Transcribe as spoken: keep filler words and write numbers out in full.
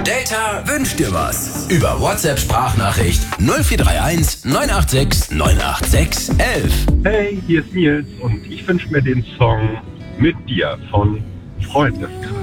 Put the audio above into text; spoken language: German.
Data wünscht dir was. Über WhatsApp-Sprachnachricht null vier drei eins neun acht sechs neun acht sechs elf. Hey, hier ist Nils und ich wünsche mir den Song Mit dir von Freundeskreis.